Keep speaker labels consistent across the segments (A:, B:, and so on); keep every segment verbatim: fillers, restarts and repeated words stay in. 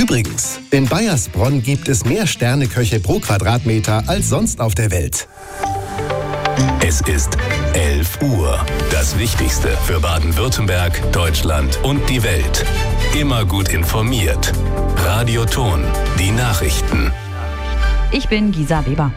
A: Übrigens, in Baiersbronn gibt es mehr Sterneköche pro Quadratmeter als sonst auf der Welt.
B: Es ist elf Uhr. Das Wichtigste für Baden-Württemberg, Deutschland und die Welt. Immer gut informiert. Radio Ton, die Nachrichten.
C: Ich bin Gisa Weber.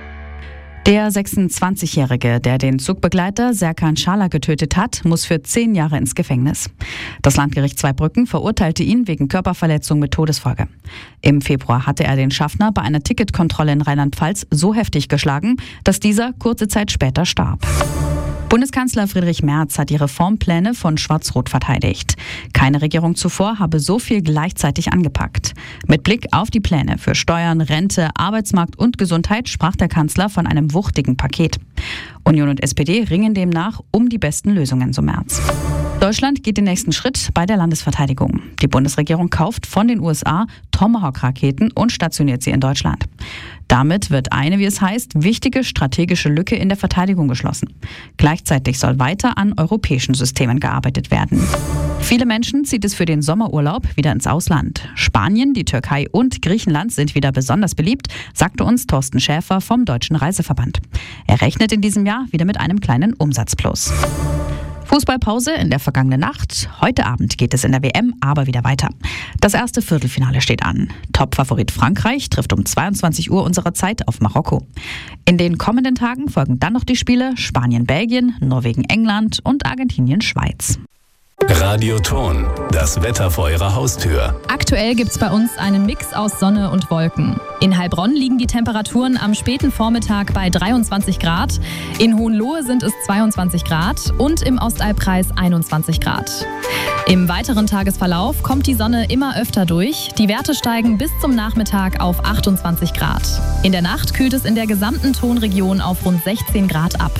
C: Der sechsundzwanzigjährige, der den Zugbegleiter Serkan Schala getötet hat, muss für zehn Jahre ins Gefängnis. Das Landgericht Zweibrücken verurteilte ihn wegen Körperverletzung mit Todesfolge. Im Februar hatte er den Schaffner bei einer Ticketkontrolle in Rheinland-Pfalz so heftig geschlagen, dass dieser kurze Zeit später starb. Bundeskanzler Friedrich Merz hat die Reformpläne von Schwarz-Rot verteidigt. Keine Regierung zuvor habe so viel gleichzeitig angepackt. Mit Blick auf die Pläne für Steuern, Rente, Arbeitsmarkt und Gesundheit sprach der Kanzler von einem wuchtigen Paket. Union und S P D ringen demnach um die besten Lösungen, so Merz. Deutschland geht den nächsten Schritt bei der Landesverteidigung. Die Bundesregierung kauft von den U S A Tomahawk-Raketen und stationiert sie in Deutschland. Damit wird eine, wie es heißt, wichtige strategische Lücke in der Verteidigung geschlossen. Gleichzeitig soll weiter an europäischen Systemen gearbeitet werden. Viele Menschen zieht es für den Sommerurlaub wieder ins Ausland. Spanien, die Türkei und Griechenland sind wieder besonders beliebt, sagte uns Thorsten Schäfer vom Deutschen Reiseverband. Er rechnet in diesem Jahr wieder mit einem kleinen Umsatzplus. Fußballpause in der vergangenen Nacht. Heute Abend geht es in der W M aber wieder weiter. Das erste Viertelfinale steht an. Top-Favorit Frankreich trifft um zweiundzwanzig Uhr unserer Zeit auf Marokko. In den kommenden Tagen folgen dann noch die Spiele Spanien-Belgien, Norwegen-England und Argentinien-Schweiz.
B: Radio Ton, das Wetter vor Ihrer Haustür.
D: Aktuell gibt's bei uns einen Mix aus Sonne und Wolken. In Heilbronn liegen die Temperaturen am späten Vormittag bei dreiundzwanzig Grad. In Hohenlohe sind es zweiundzwanzig Grad und im Ostalbkreis einundzwanzig Grad. Im weiteren Tagesverlauf kommt die Sonne immer öfter durch. Die Werte steigen bis zum Nachmittag auf achtundzwanzig Grad. In der Nacht kühlt es in der gesamten Tonregion auf rund sechzehn Grad ab.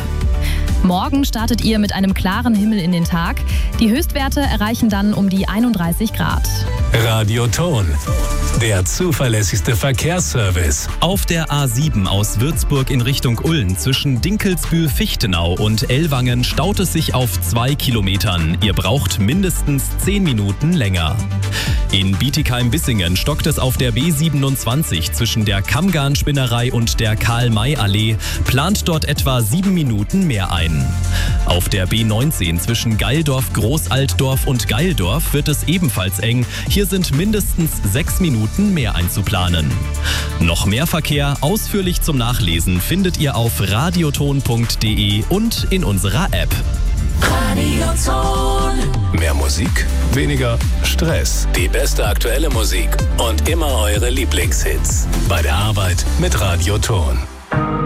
D: Morgen startet ihr mit einem klaren Himmel in den Tag. Die Höchstwerte erreichen dann um die einunddreißig Grad.
B: Radio Ton, der zuverlässigste Verkehrsservice.
E: Auf der A sieben aus Würzburg in Richtung Ulm zwischen Dinkelsbühl-Fichtenau und Ellwangen staut es sich auf zwei Kilometern. Ihr braucht mindestens zehn Minuten länger. In Bietigheim-Bissingen stockt es auf der B siebenundzwanzig zwischen der Kammgarn-Spinnerei und der Karl-May-Allee. Plant dort etwa sieben Minuten mehr ein. Auf der B neunzehn zwischen Geildorf, Großaltdorf und Geildorf wird es ebenfalls eng. Hier sind mindestens sechs Minuten mehr einzuplanen. Noch mehr Verkehr ausführlich zum Nachlesen findet ihr auf radioton punkt de und in unserer App.
B: Radioton. Mehr Musik, weniger Stress. Die beste aktuelle Musik und immer eure Lieblingshits. Bei der Arbeit mit Radio Ton.